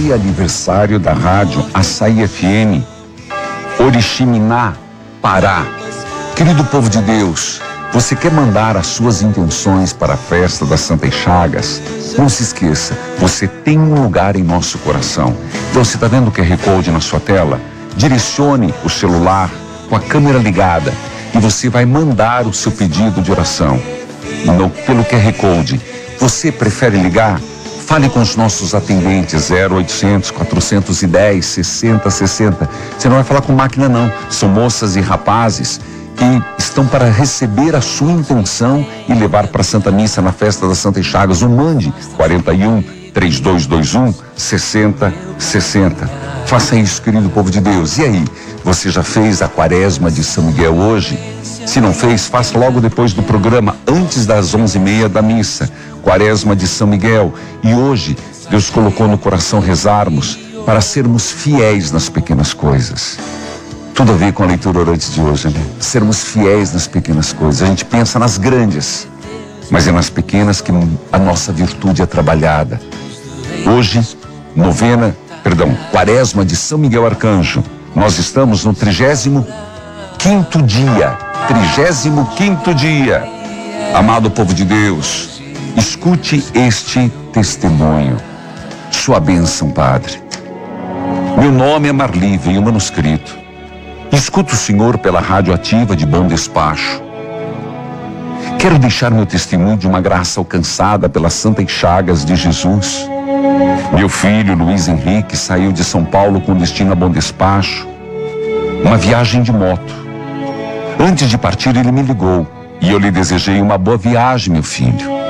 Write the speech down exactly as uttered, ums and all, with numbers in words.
Hoje é aniversário da rádio Açaí F M, Oriximiná, Pará. Querido povo de Deus, você quer mandar as suas intenções para a festa das Santas Chagas? Não se esqueça, você tem um lugar em nosso coração. Então, você está vendo o Q R Code na sua tela? Direcione o celular com a câmera ligada e você vai mandar o seu pedido de oração no, pelo Q R Code. Você prefere ligar? Fale com os nossos atendentes, zero oitocentos, quatrocentos e dez, sessenta, sessenta. Você não vai falar com máquina, não. São moças e rapazes que estão para receber a sua intenção e levar para a Santa Missa na festa das Santas Chagas. O mande quarenta e um, trinta e dois vinte e um, sessenta, sessenta. Faça isso, querido povo de Deus. E aí, você já fez a quaresma de São Miguel hoje? Se não fez, faça logo depois do programa, antes das onze e meia da missa. Quaresma de São Miguel. E hoje, Deus colocou no coração rezarmos para sermos fiéis nas pequenas coisas. Tudo a ver com a leitura orante de hoje, né? Sermos fiéis nas pequenas coisas. A gente pensa nas grandes, mas é nas pequenas que a nossa virtude é trabalhada. Hoje, novena, perdão, Quaresma de São Miguel Arcanjo. Nós estamos no trigésimo quinto dia. Trigésimo quinto dia. Amado povo de Deus, escute este testemunho. Sua bênção, Padre. Meu nome é Marli, veio manuscrito. Escuto o Senhor pela rádio ativa de Bom Despacho. Quero deixar meu testemunho de uma graça alcançada pelas Santas Chagas de Jesus. Meu filho, Luiz Henrique, saiu de São Paulo com destino a Bom Despacho. Uma viagem de moto. Antes de partir, ele me ligou e eu lhe desejei uma boa viagem, meu filho.